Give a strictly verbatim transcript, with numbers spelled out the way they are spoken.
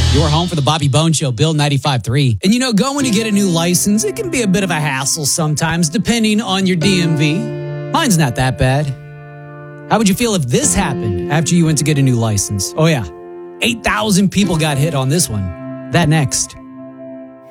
Your home for the Bobby Bone Show, Bill ninety-five point three. And you know, going to get a new license, it can be a bit of a hassle sometimes, depending on your D M V. Mine's not that bad. How would you feel if this happened after you went to get a new license? Oh yeah, eight thousand people got hit on this one. That next.